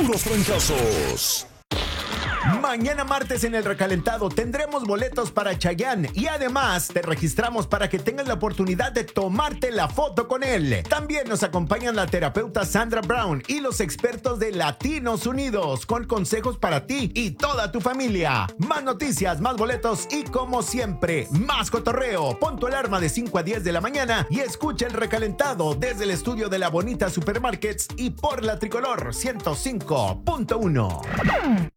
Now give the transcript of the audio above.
puros trancazos. Mañana martes en El Recalentado tendremos boletos para Chayanne y además te registramos para que tengas la oportunidad de tomarte la foto con él. También nos acompañan la terapeuta Sandra Brown y los expertos de Latinos Unidos con consejos para ti y toda tu familia. Más noticias, más boletos y como siempre, más cotorreo. Pon tu alarma de 5 a 10 de la mañana y escucha El Recalentado desde el estudio de La Bonita Supermarkets y por la Tricolor 105.1.